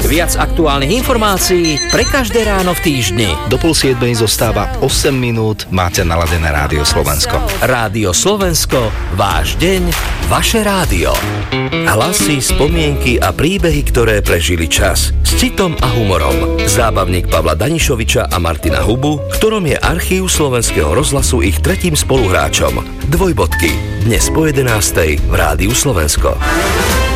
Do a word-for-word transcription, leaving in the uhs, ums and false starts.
Viac aktuálnych informácií pre každé ráno v týždni. Do pol siedmej zostáva osem minút. Máte naladené Rádio Slovensko. Rádio Slovensko, váš deň, vaše rádio. Hlasy, spomienky a príbehy, ktoré prežili čas. S citom a humorom. Zábavník Pavla Danišoviča a Martina Hubu, v ktorom je archív Slovenského rozhlasu ich tretím spoluhráčom. Dvojbodky. Dnes po jedenástej v Rádiu Slovensko.